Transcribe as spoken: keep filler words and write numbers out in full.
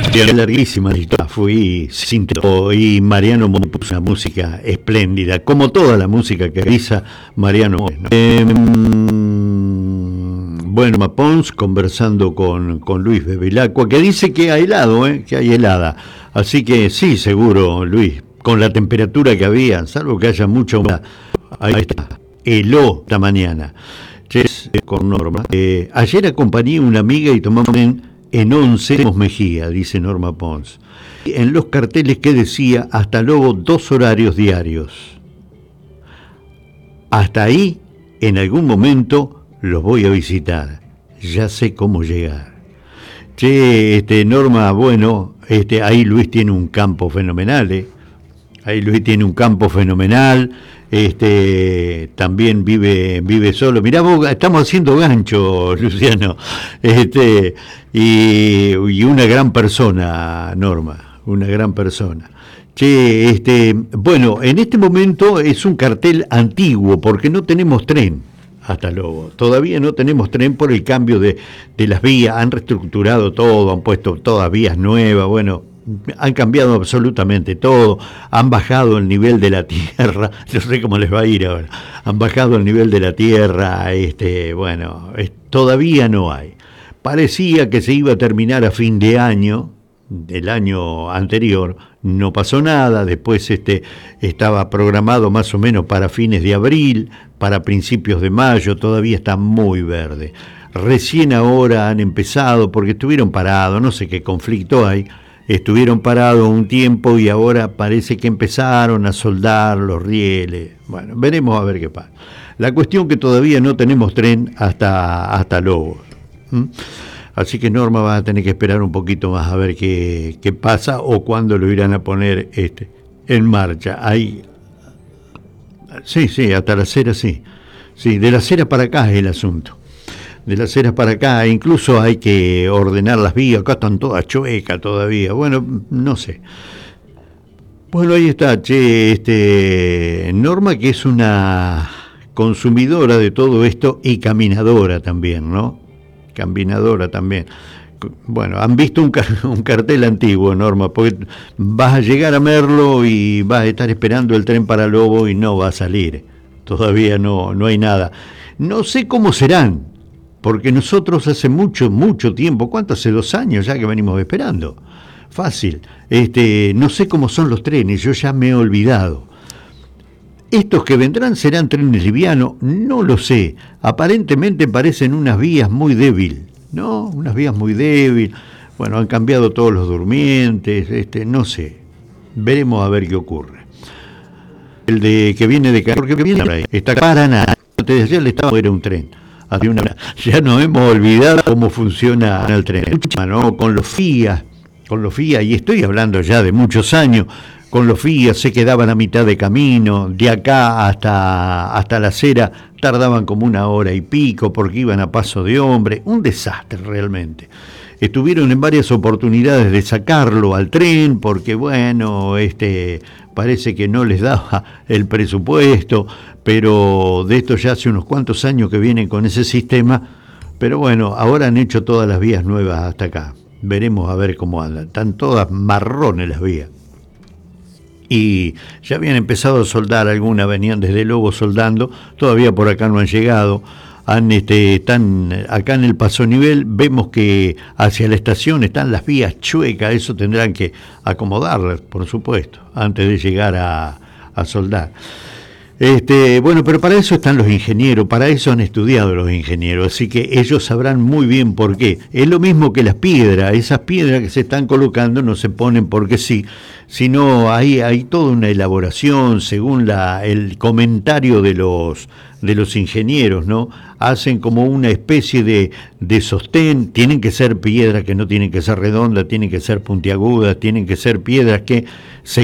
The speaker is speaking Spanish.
Larguísima historia, fui cinto y Mariano me puso una música espléndida, como toda la música que realiza Mariano. Eh, bueno, Mapons conversando con, con Luis Bevilacqua, que dice que hay helado, eh, que hay helada. Así que sí, seguro, Luis, con la temperatura que había, salvo que haya mucha humedad, ahí está, heló esta mañana. Yes, con Norma. Eh, ayer acompañé a una amiga y tomamos en En once Mejía, dice Norma Pons. En los carteles que decía, hasta luego, dos horarios diarios. Hasta ahí, en algún momento, los voy a visitar. Ya sé cómo llegar. Che, este, Norma, bueno, este, ahí Luis tiene un campo fenomenal, ¿eh? Ahí Luis tiene un campo fenomenal. Este, también vive vive solo. Mirá vos, estamos haciendo gancho, Luciano. Este, y, y una gran persona, Norma, una gran persona. Che, este, bueno, en este momento es un cartel antiguo porque no tenemos tren hasta Lobo. Todavía no tenemos tren por el cambio de, de las vías. Han reestructurado todo, han puesto todas vías nuevas, bueno, han cambiado absolutamente todo, han bajado el nivel de la tierra, no sé cómo les va a ir ahora, han bajado el nivel de la tierra, este, bueno, es, todavía no hay. Parecía que se iba a terminar a fin de año, del año anterior, no pasó nada, después este, estaba programado más o menos para fines de abril, para principios de mayo, todavía está muy verde. Recién ahora han empezado, porque estuvieron parados, no sé qué conflicto hay, estuvieron parados un tiempo y ahora parece que empezaron a soldar los rieles. Bueno, veremos a ver qué pasa. La cuestión que todavía no tenemos tren hasta, hasta Lobos. ¿Mm? Así que Norma va a tener que esperar un poquito más a ver qué, qué pasa o cuándo lo irán a poner este, en marcha. Ahí, sí, sí, hasta la acera sí. Sí, de la acera para acá es el asunto. De las aceras para acá, incluso hay que ordenar las vías, acá están todas chuecas todavía, bueno, no sé. Bueno, ahí está, che, este, Norma, que es una consumidora de todo esto y caminadora también, ¿no? Caminadora también. Bueno, han visto un, un cartel antiguo, Norma, porque vas a llegar a Merlo y vas a estar esperando el tren para Lobo y no va a salir, todavía no, no hay nada. No sé cómo serán, porque nosotros hace mucho, mucho tiempo, ¿cuánto? Hace dos años ya que venimos esperando. Fácil. Este, no sé cómo son los trenes, yo ya me he olvidado. Estos que vendrán serán trenes livianos, no lo sé. Aparentemente parecen unas vías muy débiles, ¿no? Unas vías muy débiles. Bueno, han cambiado todos los durmientes, este, no sé. Veremos a ver qué ocurre. El de que viene de porque viene por ahí, está Paraná. Antes de ayer le estaba era un tren. Una, ya nos hemos olvidado cómo funciona el tren, ¿no? Con los F I A, con los F I A, y estoy hablando ya de muchos años, con los F I A se quedaban a mitad de camino, de acá hasta, hasta la acera tardaban como una hora y pico porque iban a paso de hombre, un desastre realmente. Estuvieron en varias oportunidades de sacarlo al tren porque, bueno, este parece que no les daba el presupuesto, pero de esto ya hace unos cuantos años que vienen con ese sistema, pero bueno, ahora han hecho todas las vías nuevas hasta acá. Veremos a ver cómo andan. Están todas marrones las vías. Y ya habían empezado a soldar algunas, venían desde Lobo soldando, todavía por acá no han llegado. Han, este, están acá en el pasonivel, vemos que hacia la estación están las vías chuecas, eso tendrán que acomodarlas, por supuesto, antes de llegar a, a soldar. Este, bueno, pero para eso están los ingenieros, para eso han estudiado los ingenieros, así que ellos sabrán muy bien por qué. Es lo mismo que las piedras, esas piedras que se están colocando no se ponen porque sí, sino hay, hay toda una elaboración según la, el comentario de los, de los ingenieros, ¿no? Hacen como una especie de, de sostén, tienen que ser piedras que no tienen que ser redondas, tienen que ser puntiagudas, tienen que ser piedras que se